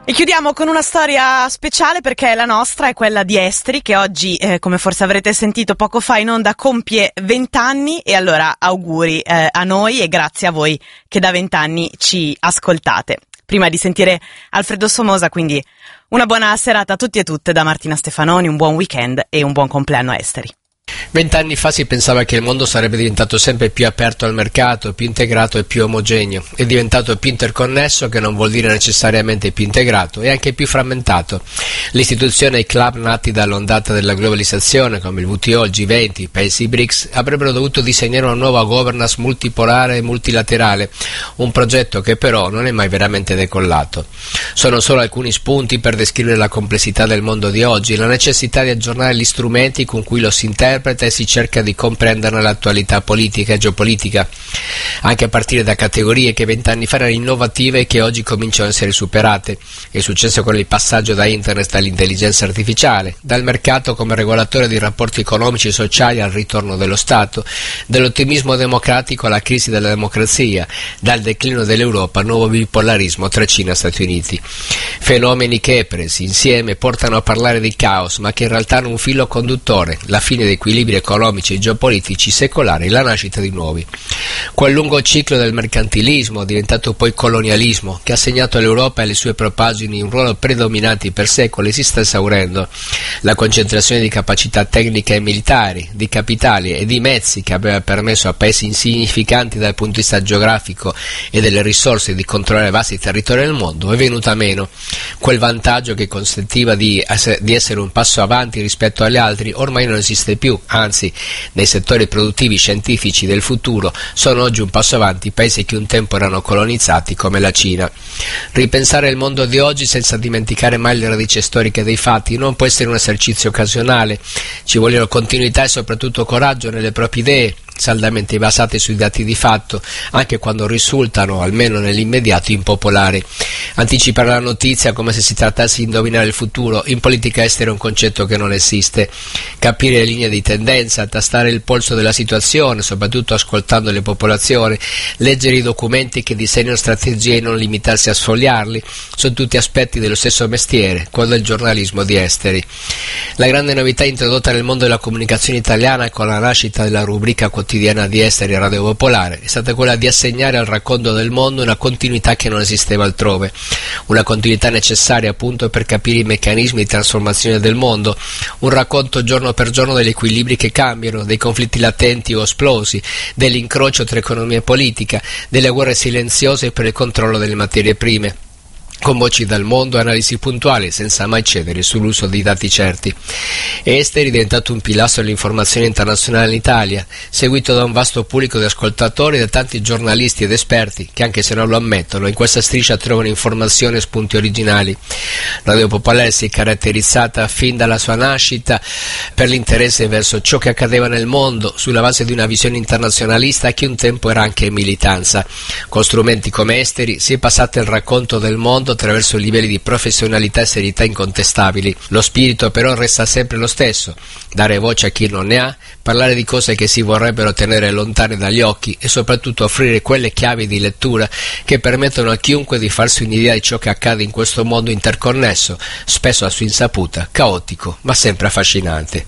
E chiudiamo con una storia speciale, perché la nostra è quella di Esteri, che oggi, come forse avrete sentito poco fa in onda, compie 20 anni, e allora auguri a noi e grazie a voi che da 20 anni ci ascoltate. Prima di sentire Alfredo Somoza, quindi una buona serata a tutti e tutte da Martina Stefanoni, un buon weekend e un buon compleanno a Esteri. 20 anni fa si pensava che il mondo sarebbe diventato sempre più aperto al mercato, più integrato e più omogeneo. È diventato più interconnesso, che non vuol dire necessariamente più integrato, e anche più frammentato. L'istituzione e i club nati dall'ondata della globalizzazione, come il WTO, il G20, i paesi BRICS, avrebbero dovuto disegnare una nuova governance multipolare e multilaterale, un progetto che però non è mai veramente decollato. Sono solo alcuni spunti per descrivere la complessità del mondo di oggi, la necessità di aggiornare gli strumenti con cui lo si interpreta e si cerca di comprenderne l'attualità politica e geopolitica, anche a partire da categorie che 20 anni fa erano innovative e che oggi cominciano a essere superate. È successo con il passaggio da internet all'intelligenza artificiale, dal mercato come regolatore di rapporti economici e sociali al ritorno dello Stato, dall'ottimismo democratico alla crisi della democrazia, dal declino dell'Europa al nuovo bipolarismo tra Cina e Stati Uniti. Fenomeni che, presi insieme, portano a parlare di caos, ma che in realtà hanno un filo conduttore: la fine dei equilibri economici e geopolitici secolari e la nascita di nuovi. Quel lungo ciclo del mercantilismo, diventato poi colonialismo, che ha segnato all'Europa e alle sue propagini un ruolo predominante per secoli, si sta esaurendo. La concentrazione di capacità tecniche e militari, di capitali e di mezzi, che aveva permesso a paesi insignificanti dal punto di vista geografico e delle risorse di controllare vasti territori del mondo, è venuta meno. Quel vantaggio che consentiva di essere un passo avanti rispetto agli altri ormai non esiste più, anzi, nei settori produttivi scientifici del futuro sono oggi un passo avanti i paesi che un tempo erano colonizzati, come la Cina. Ripensare il mondo di oggi senza dimenticare mai le radici storiche dei fatti non può essere un esercizio occasionale. Ci vogliono continuità e soprattutto coraggio nelle proprie idee, saldamente basate sui dati di fatto, anche quando risultano, almeno nell'immediato, impopolari. Anticipare la notizia come se si trattasse di indovinare il futuro in politica estera è un concetto che non esiste. Capire le linee di tendenza, tastare il polso della situazione, soprattutto ascoltando le popolazioni, leggere i documenti che disegnano strategie e non limitarsi a sfogliarli, sono tutti aspetti dello stesso mestiere, quello del giornalismo di esteri. La grande novità introdotta nel mondo della comunicazione italiana con la nascita della rubrica quotidiana di Esteri a Radio Popolare è stata quella di assegnare al racconto del mondo una continuità che non esisteva altrove, una continuità necessaria appunto per capire i meccanismi di trasformazione del mondo, un racconto giorno per giorno degli equilibri che cambiano, dei conflitti latenti o esplosi, dell'incrocio tra economia e politica, delle guerre silenziose per il controllo delle materie prime, con voci dal mondo e analisi puntuali, senza mai cedere sull'uso di dati certi. Esteri è diventato un pilastro dell'informazione internazionale in Italia, seguito da un vasto pubblico di ascoltatori e da tanti giornalisti ed esperti che, anche se non lo ammettono, in questa striscia trovano informazioni e spunti originali. Radio Popolare si è caratterizzata fin dalla sua nascita per l'interesse verso ciò che accadeva nel mondo, sulla base di una visione internazionalista che un tempo era anche militanza. Con strumenti come Esteri si è passato il racconto del mondo attraverso livelli di professionalità e serietà incontestabili. Lo spirito però resta sempre lo stesso: dare voce a chi non ne ha, parlare di cose che si vorrebbero tenere lontane dagli occhi e soprattutto offrire quelle chiavi di lettura che permettono a chiunque di farsi un'idea di ciò che accade in questo mondo interconnesso, spesso a sua insaputa, caotico ma sempre affascinante.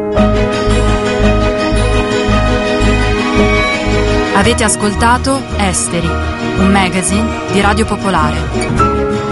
Avete ascoltato Esteri, un magazine di Radio Popolare.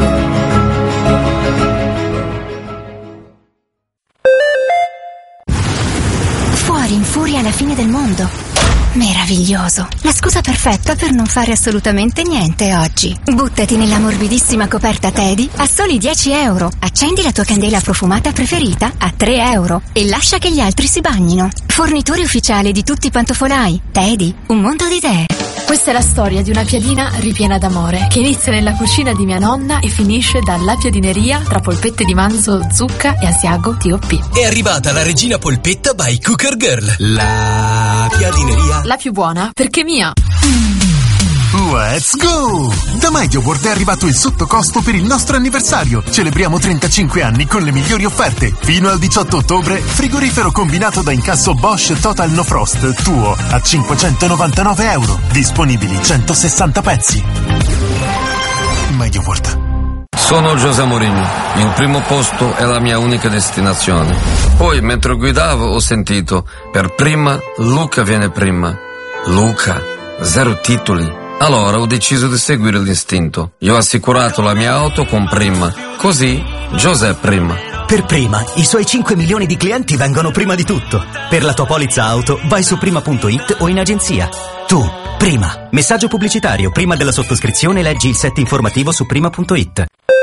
Fuori in furia alla fine del mondo. Meraviglioso. La scusa perfetta per non fare assolutamente niente oggi. Buttati nella morbidissima coperta Teddy a soli 10 euro. Accendi la tua candela profumata preferita a 3 euro e lascia che gli altri si bagnino. Fornitore ufficiale di tutti i pantofolai. Teddy, un mondo di idee. Questa è la storia di una piadina ripiena d'amore che inizia nella cucina di mia nonna e finisce dalla piadineria tra polpette di manzo, zucca e asiago TOP. È arrivata la regina polpetta by Cooker Girl. La piadineria. La più buona perché mia. Let's go! Da MediaWorld è arrivato il sottocosto per il nostro anniversario. Celebriamo 35 anni con le migliori offerte. Fino al 18 ottobre, frigorifero combinato da incasso Bosch Total No Frost tuo a 599 euro. Disponibili 160 pezzi. MediaWorld. Sono José Mourinho, il primo posto è la mia unica destinazione. Poi, mentre guidavo, ho sentito, per prima, Luca viene prima. Luca, 0 titoli. Allora ho deciso di seguire l'istinto. Io ho assicurato la mia auto con Prima. Così, José prima. Per Prima, i suoi 5 milioni di clienti vengono prima di tutto. Per la tua polizza auto, vai su prima.it o in agenzia. Tu, Prima. Messaggio pubblicitario. Prima della sottoscrizione leggi il set informativo su prima.it.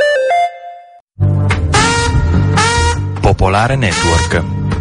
Popolare Network.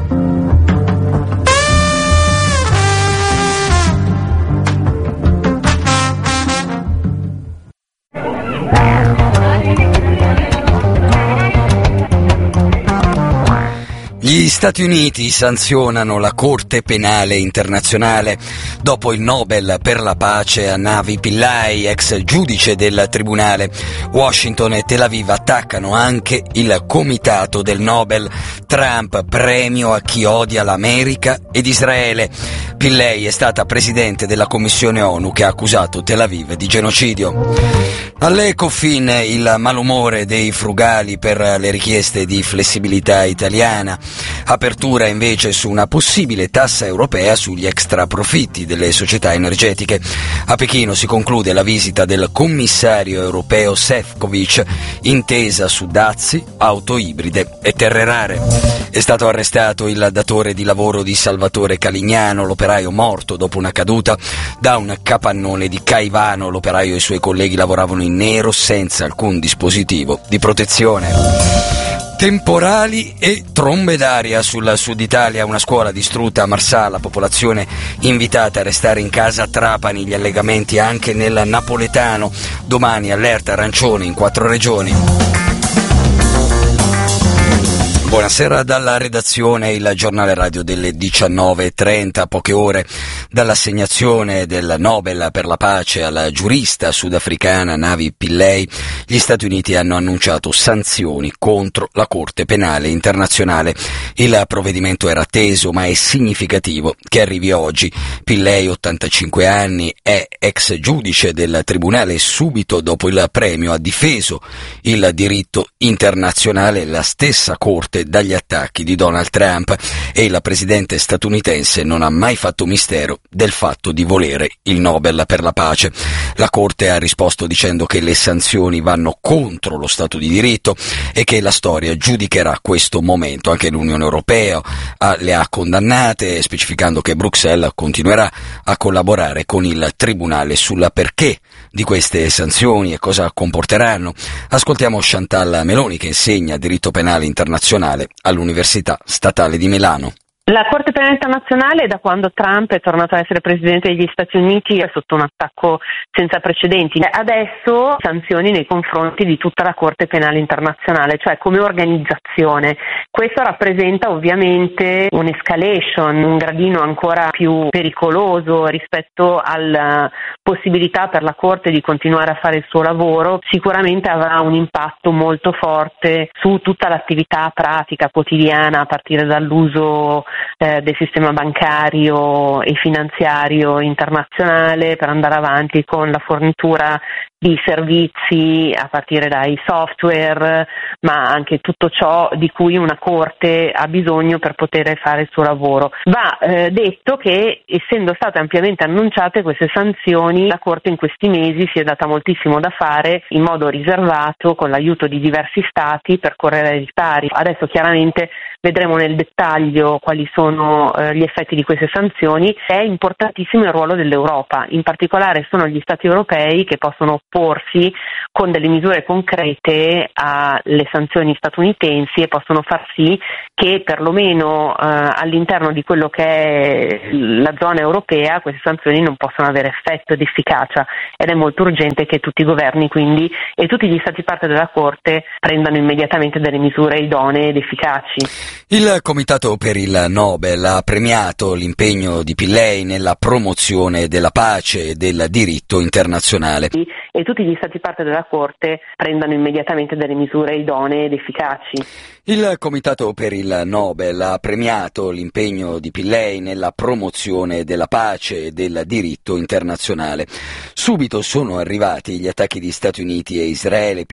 Gli Stati Uniti sanzionano la Corte Penale Internazionale dopo il Nobel per la pace a Navi Pillay, ex giudice del tribunale. Washington e Tel Aviv attaccano anche il comitato del Nobel. Trump, premio a chi odia l'America ed Israele. Pillay è stata presidente della Commissione ONU che ha accusato Tel Aviv di genocidio. All'Ecofin il malumore dei frugali per le richieste di flessibilità italiana. Apertura invece su una possibile tassa europea sugli extraprofitti delle società energetiche. A Pechino si conclude la visita del commissario europeo Šefčovič, intesa su dazi, auto ibride e terre rare. È stato arrestato il datore di lavoro di Salvatore Calignano, l'operaio morto dopo una caduta da un capannone di Caivano. L'operaio e i suoi colleghi lavoravano in nero senza alcun dispositivo di protezione. Temporali e trombe d'aria sul sud Italia, una scuola distrutta a Marsala, popolazione invitata a restare in casa a Trapani, gli allegamenti anche nel napoletano, domani allerta arancione in 4 regioni. Buonasera dalla redazione, il giornale radio delle 19:30, a poche ore dall'assegnazione del Nobel per la pace alla giurista sudafricana Navi Pillay. Gli Stati Uniti hanno annunciato sanzioni contro la Corte Penale Internazionale. Il provvedimento era atteso, ma è significativo che arrivi oggi. Pillay, 85 anni, è ex giudice del tribunale e subito dopo il premio ha difeso il diritto internazionale, la stessa Corte dagli attacchi di Donald Trump, e il presidente statunitense non ha mai fatto mistero del fatto di volere il Nobel per la pace. La Corte ha risposto dicendo che le sanzioni vanno contro lo Stato di diritto e che la storia giudicherà questo momento. Anche l'Unione Europea le ha condannate, specificando che Bruxelles continuerà a collaborare con il Tribunale sulla perché di queste sanzioni e cosa comporteranno. Ascoltiamo Chantal Meloni, che insegna diritto penale internazionale all'Università Statale di Milano. La Corte Penale Internazionale, da quando Trump è tornato a essere presidente degli Stati Uniti, è sotto un attacco senza precedenti. Adesso sanzioni nei confronti di tutta la Corte Penale Internazionale, cioè come organizzazione. Questo rappresenta ovviamente un'escalation, un gradino ancora più pericoloso rispetto alla possibilità per la Corte di continuare a fare il suo lavoro. Sicuramente avrà un impatto molto forte su tutta l'attività pratica quotidiana, a partire dall'uso del sistema bancario e finanziario internazionale, per andare avanti con la fornitura di servizi a partire dai software, ma anche tutto ciò di cui una corte ha bisogno per poter fare il suo lavoro. Va detto che, essendo state ampiamente annunciate queste sanzioni, la Corte in questi mesi si è data moltissimo da fare in modo riservato, con l'aiuto di diversi stati, per correre ai ripari. Adesso chiaramente vedremo nel dettaglio quali sono gli effetti di queste sanzioni. È importantissimo il ruolo dell'Europa, in particolare sono gli stati europei che possono opporsi con delle misure concrete alle sanzioni statunitensi e possono far sì che perlomeno all'interno di quello che è la zona europea queste sanzioni non possano avere effetto ed efficacia, ed è molto urgente che tutti i governi quindi e tutti gli stati parte della Corte prendano immediatamente delle misure idonee ed efficaci. Il Comitato per il Nobel ha premiato l'impegno di Pillay nella promozione della pace e del diritto internazionale. E tutti gli stati parte della Corte prendano immediatamente delle misure idonee ed efficaci. Il Comitato per il Nobel ha premiato l'impegno di Pillay nella promozione della pace e del diritto internazionale. Subito sono arrivati gli attacchi di Stati Uniti e Israele.